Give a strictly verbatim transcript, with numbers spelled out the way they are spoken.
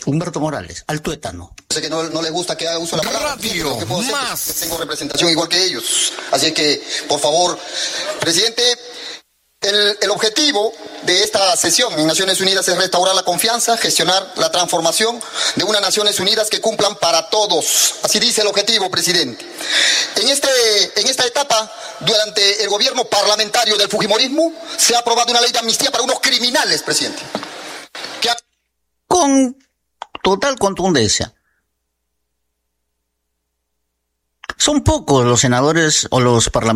Humberto Morales, al tuétano. Sé que no, no les gusta que haga uso de la palabra. Radio que puedo Más. Que tengo representación igual que ellos. Así que, por favor, presidente, el, el objetivo de esta sesión en Naciones Unidas es restaurar la confianza, gestionar la transformación de unas Naciones Unidas que cumplan para todos. Así dice el objetivo, presidente. En, este, en esta etapa, durante el gobierno parlamentario del Fujimorismo, se ha aprobado una ley de amnistía para unos criminales, presidente. Que ha... Con total contundencia. Son pocos los senadores o los parlamentarios